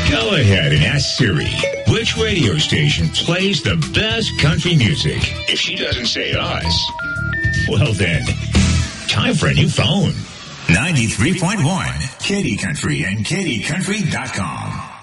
Go ahead and ask Siri which radio station plays the best country music. If she doesn't say us, well then, time for a new phone. 93.1 Katy Country and KatyCountry.com.